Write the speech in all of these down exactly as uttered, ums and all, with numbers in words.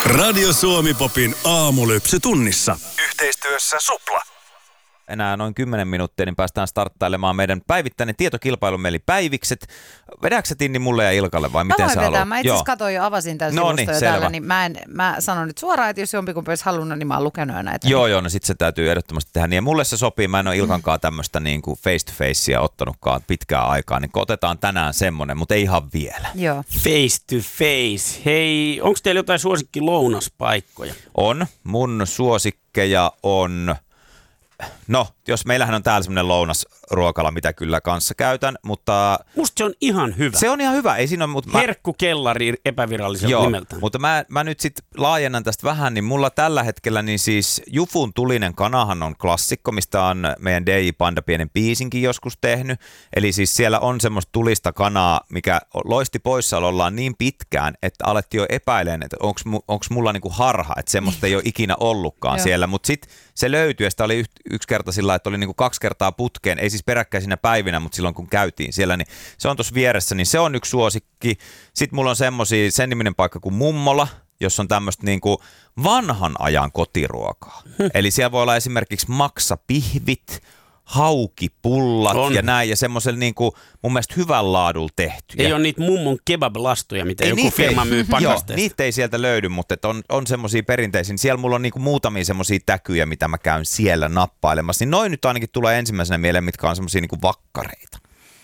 Radio Suomi Popin aamulypsy tunnissa. Yhteistyössä Supla. Enää noin kymmenen minuuttia, niin päästään starttailemaan meidän päivittäinen tietokilpailumme, eli päivikset. Vedääkö sä Tinni mulle ja Ilkalle vai miten sä haluat? Mä itse asiassa katsoin jo, avasin tämän no sivusto niin, jo selvä. täällä, niin mä, en, mä sanon nyt suoraan, että jos jompikumpi olisi halunnut, niin mä oon lukenut jo näitä. Joo, joo, no sit se täytyy ehdottomasti tehdä niin. Ja mulle se sopii, mä en ole Ilkankaan tämmöistä niin kuin face to facea ottanutkaan pitkään aikaa, niin otetaan tänään semmonen, mutta ei ihan vielä. Joo. Face to face. Hei, onko teillä jotain suosikki lounaspaikkoja? On. Mun suosikkeja on... No, jos meillähän on täällä semmoinen lounasruokala, mitä kyllä kanssa käytän, mutta... Musta se on ihan hyvä. Se on ihan hyvä, ei siinä ole... Mutta mä... Herkkukellari epäviralliselta Joo, nimeltä. mutta mä, mä nyt sitten laajennan tästä vähän, niin mulla tällä hetkellä niin siis Jufun tulinen kanahan on klassikko, mistä on meidän D J Panda pienen biisinkin joskus tehnyt. Eli siis siellä on semmoista tulista kanaa, mikä loisti poissaolollaan niin pitkään, että alettiin jo epäilemään, että onko mulla niinku harha, että semmoista ei ole ikinä ollutkaan siellä, mutta sitten se löytyi ja sitä oli yht, yksi kerta sillä, että oli niinku kaksi kertaa putkeen, ei siis peräkkäisinä päivinä, mutta silloin kun käytiin siellä, niin se on tuossa vieressä, niin se on yksi suosikki. Sitten mulla on semmosia, sen niminen paikka kuin Mummola, jossa on tämmöistä niinku vanhan ajan kotiruokaa. Hmm. Eli siellä voi olla esimerkiksi maksapihvit, haukipullat on. Ja näin, ja semmoisella niinku mun mielestä hyvän laadulla tehty. Ei ole niitä mummon kebab-lastuja, mitä ei, joku firma ei, myy pakasteesta. Joo, niitä ei sieltä löydy, mutta on, on semmoisia perinteisiä. Siellä mulla on niinku muutamia semmoisia täkyjä, mitä mä käyn siellä nappailemassa. Niin noin nyt ainakin tulee ensimmäisenä mieleen, mitkä on semmoisia niinku vakkareita.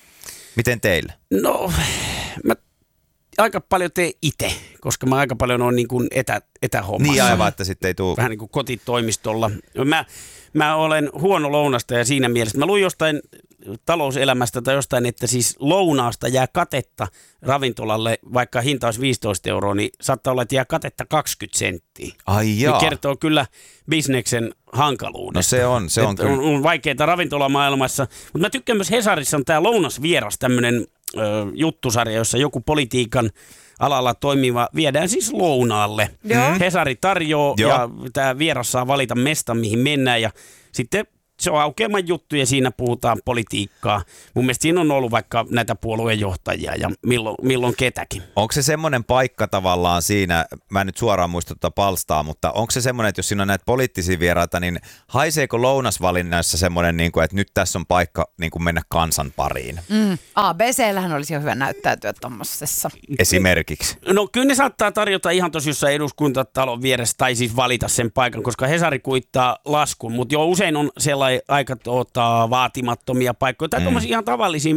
Miten teille? No, mä aika paljon teen itse, koska mä aika paljon on niin kuin etä, etähommassa. Niin aivan, että sitten ei tule... Vähän niin kuin kotitoimistolla. Mä, mä olen huono lounasta ja siinä mielessä. Mä luin jostain talouselämästä tai jostain, että siis lounaasta jää katetta ravintolalle, vaikka hinta olisi viisitoista euroa, niin saattaa olla, että jää katetta kaksikymmentä senttiä. Ai jaa. Niin kertoo kyllä bisneksen hankaluudesta. No se on, se on kyllä. On, on vaikeita ravintolamaailmassa. Mutta mä tykkään myös Hesarissa on tää Lounasvieras, tämmönen ö, juttusarja, jossa joku politiikan alalla toimiva viedään siis lounaalle. Mm. Hesari tarjoaa ja tämä vieras saa valita mestan, mihin mennään ja sitten se on aukeaman juttu ja siinä puhutaan politiikkaa. Mun mielestä siinä on ollut vaikka näitä puolueen johtajia ja milloin, milloin ketäkin. Onko se semmoinen paikka tavallaan siinä, mä en nyt suoraan muistuttaa palstaa, mutta onko se semmoinen, että jos siinä on näitä poliittisia vieraita, niin haiseeko lounasvalinnoissa semmoinen, niin kuin, että nyt tässä on paikka niin kuin mennä kansan pariin? Mm. A B C:llähän olisi jo hyvä näyttäytyä tuommoisessa. Esimerkiksi. No kyllä ne saattaa tarjota ihan tosi jossain eduskuntatalon vieressä tai siis valita sen paikan, koska Hesari kuittaa laskun, mutta jo usein on sellainen aika tuota, vaatimattomia paikkoja tai mm. tuommoisia ihan tavallisia